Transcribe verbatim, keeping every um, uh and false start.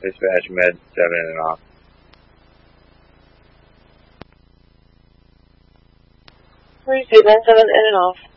Dispatch med seven and off. Repeat nine seven in and off.